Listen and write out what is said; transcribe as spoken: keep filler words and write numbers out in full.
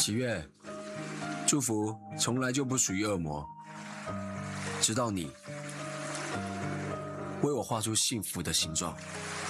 启月，祝福从来就不属于恶魔，直到你为我画出幸福的形状。